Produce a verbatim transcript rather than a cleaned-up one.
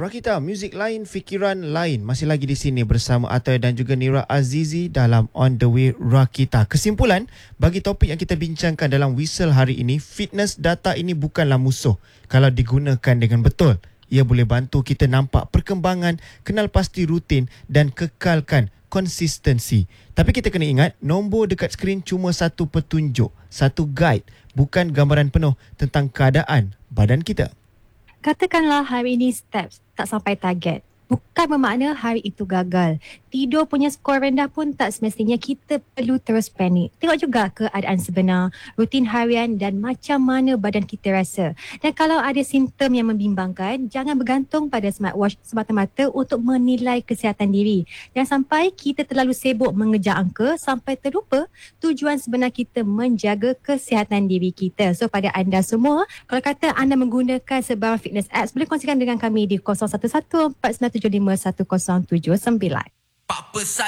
Rakita, muzik lain, fikiran lain. Masih lagi di sini bersama Atai dan juga Nira Azizi dalam On The Way Rakita. Kesimpulan, bagi topik yang kita bincangkan dalam Whistle hari ini, fitness data ini bukanlah musuh. Kalau digunakan dengan betul, ia boleh bantu kita nampak perkembangan, kenal pasti rutin dan kekalkan konsistensi. Tapi kita kena ingat, nombor dekat skrin cuma satu petunjuk, satu guide, bukan gambaran penuh tentang keadaan badan kita. Katakanlah hari ini steps tak sampai target. Bukan bermakna hari itu gagal. Tidur punya skor rendah pun tak semestinya kita perlu terus panik. Tengok juga keadaan sebenar, rutin harian dan macam mana badan kita rasa. Dan kalau ada simptom yang membimbangkan, jangan bergantung pada smartwatch semata-mata untuk menilai kesihatan diri. Jangan sampai kita terlalu sibuk mengejar angka sampai terlupa tujuan sebenar kita menjaga kesihatan diri kita. So pada anda semua, kalau kata anda menggunakan sebarang fitness apps, boleh kongsikan dengan kami di kosong satu satu empat sembilan tujuh lima satu kosong tujuh sembilan.